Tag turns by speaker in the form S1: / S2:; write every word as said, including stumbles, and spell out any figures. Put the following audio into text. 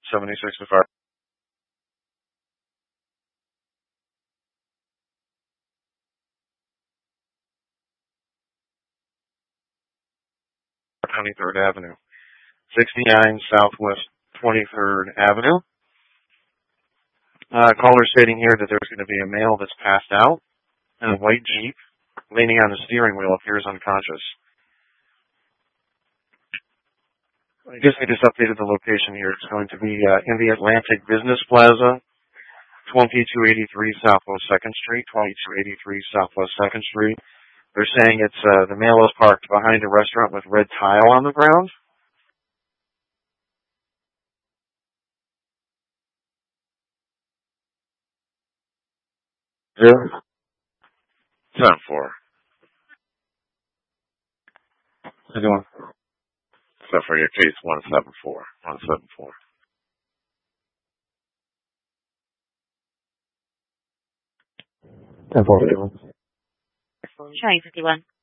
S1: seventy-six to five. twenty-third Avenue. sixty-nine Southwest twenty-third Avenue. Uh, caller stating here that there's going to be a male that's passed out in a white Jeep, leaning on the steering wheel, appears unconscious. I guess I just updated the location here. It's going to be uh, in the Atlantic Business Plaza, twenty-two eighty-three Southwest second Street, twenty-two eighty-three Southwest second Street. They're saying it's uh, the male is parked behind a restaurant with red tile on the ground. Yeah. ten four. How you doing? So for your case, one seven four. one seven four. ten four.
S2: Showing fifty-one.